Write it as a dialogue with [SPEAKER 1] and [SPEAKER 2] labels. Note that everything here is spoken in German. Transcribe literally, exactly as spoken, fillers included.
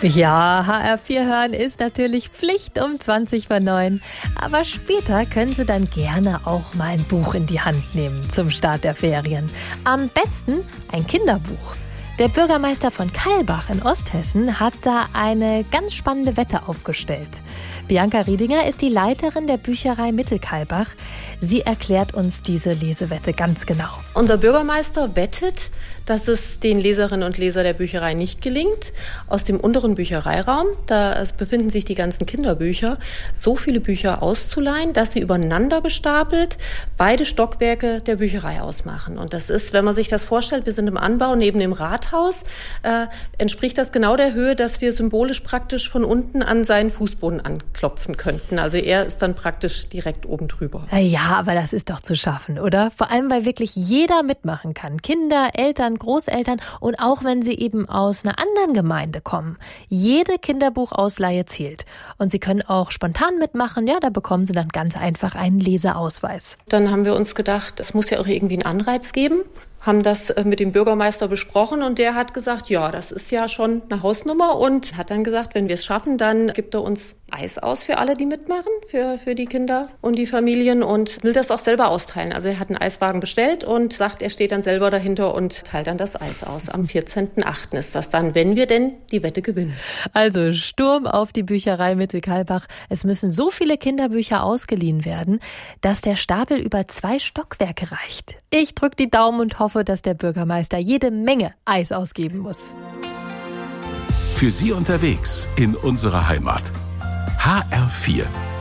[SPEAKER 1] Ja, H R vier hören ist natürlich Pflicht um zwanzig vor neun. Aber später können Sie dann gerne auch mal ein Buch in die Hand nehmen zum Start der Ferien. Am besten ein Kinderbuch. Der Bürgermeister von Kailbach in Osthessen hat da eine ganz spannende Wette aufgestellt. Bianca Riedinger ist die Leiterin der Bücherei Mittelkailbach. Sie erklärt uns diese Lesewette ganz genau.
[SPEAKER 2] Unser Bürgermeister wettet, dass es den Leserinnen und Lesern der Bücherei nicht gelingt, aus dem unteren Büchereiraum, da befinden sich die ganzen Kinderbücher, so viele Bücher auszuleihen, dass sie übereinander gestapelt beide Stockwerke der Bücherei ausmachen. Und das ist, wenn man sich das vorstellt, wir sind im Anbau neben dem Rathaus, äh, entspricht das genau der Höhe, dass wir symbolisch praktisch von unten an seinen Fußboden anklopfen könnten. Also er ist dann praktisch direkt oben drüber.
[SPEAKER 1] Ja, aber das ist doch zu schaffen, oder? Vor allem, weil wirklich jeder mitmachen kann. Kinder, Eltern, Großeltern und auch wenn sie eben aus einer anderen Gemeinde kommen. Jede Kinderbuchausleihe zählt. Und sie können auch spontan mitmachen. Ja, da bekommen sie dann ganz einfach einen Leseausweis.
[SPEAKER 2] Dann haben wir uns gedacht, es muss ja auch irgendwie einen Anreiz geben. Haben das mit dem Bürgermeister besprochen und der hat gesagt, ja, das ist ja schon eine Hausnummer und hat dann gesagt, wenn wir es schaffen, dann gibt er uns Eis aus für alle, die mitmachen, für, für die Kinder und die Familien und will das auch selber austeilen. Also er hat einen Eiswagen bestellt und sagt, er steht dann selber dahinter und teilt dann das Eis aus. Am vierzehnten achten ist das dann, wenn wir denn die Wette gewinnen.
[SPEAKER 1] Also Sturm auf die Bücherei Mittelkailbach. Es müssen so viele Kinderbücher ausgeliehen werden, dass der Stapel über zwei Stockwerke reicht. Ich drücke die Daumen und hoffe, dass der Bürgermeister jede Menge Eis ausgeben muss.
[SPEAKER 3] Für Sie unterwegs in unserer Heimat. H R vier